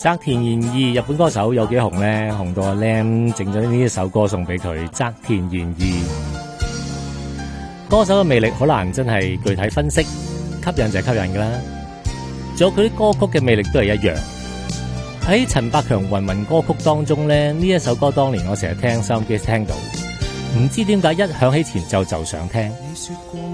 澤田研二日本歌手有幾紅咧？紅到阿 Lam 整咗呢一首歌送俾佢。澤田研二歌手嘅魅力好難真係具體分析，吸引就係吸引噶啦。仲有佢啲歌曲嘅魅力都係一樣。喺陳百強芸芸歌曲當中咧，呢一首歌當年我成日聽收音機聽到，唔知點解一響起前奏就想聽。